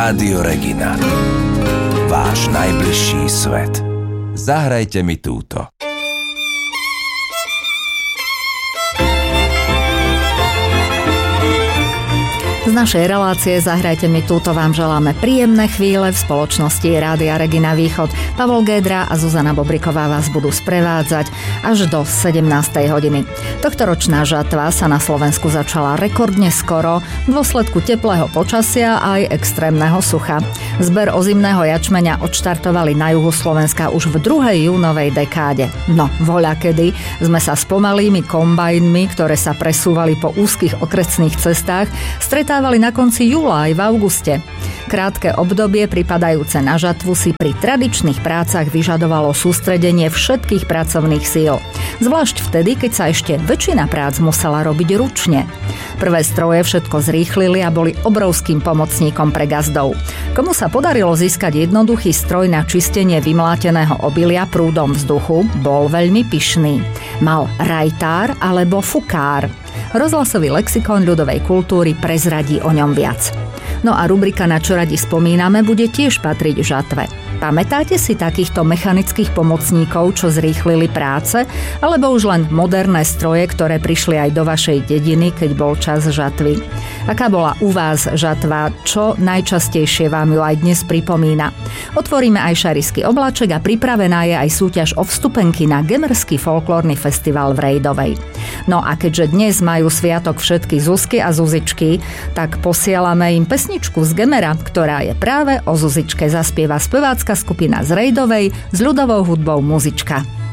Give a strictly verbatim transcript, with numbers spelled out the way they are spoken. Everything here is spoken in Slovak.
Rádio Regina. Váš najbližší svet. Zahrajte mi túto. Z našej relácie Zahrajte mi túto vám želáme príjemné chvíle v spoločnosti Rádia Regina Východ. Pavol Gédra a Zuzana Bobriková vás budú sprevádzať až do sedemnástej hodiny. Tohtoročná žatva sa na Slovensku začala rekordne skoro v dôsledku teplého počasia a aj extrémneho sucha. Zber ozimného jačmeňa odštartovali na juhu Slovenska už v druhej júnovej dekáde. No, voľakedy sme sa s pomalými kombajnmi, ktoré sa presúvali po úzkych okresných cestách, stretávali na konci júla aj v auguste. Krátke obdobie pripadajúce na žatvu si pri tradičných prácach vyžadovalo sústredenie všetkých pracovných síl. Zvlášť vtedy, keď sa ešte väčšina prác musela robiť ručne. Prvé stroje všetko zrýchlili a boli obrovským pomocníkom pre gazdov. Komu sa podarilo získať jednoduchý stroj na čistenie vymláteného obilia prúdom vzduchu, bol veľmi pyšný. Mal rajtár alebo fukár. Rozhlasový lexikon ľudovej kultúry prezradí o ňom viac. No a rubrika Na čo radi spomíname bude tiež patriť žatve. Pamätáte si takýchto mechanických pomocníkov, čo zrýchlili práce, alebo už len moderné stroje, ktoré prišli aj do vašej dediny, keď bol čas žatvy? Aká bola u vás žatva? Čo najčastejšie vám ju aj dnes pripomína? Otvoríme aj šarišský obláček a pripravená je aj súťaž o vstupenky na Gemerský folklórny festival v Rejdovej. No a keďže dnes majú sviatok všetky Zuzky a Zuzičky, tak posielame im pesničku z Gemera, ktorá je práve o Zuzičke. Zaspieva spevácka skupina z Rejdovej s ľudovou hudbou Muzička.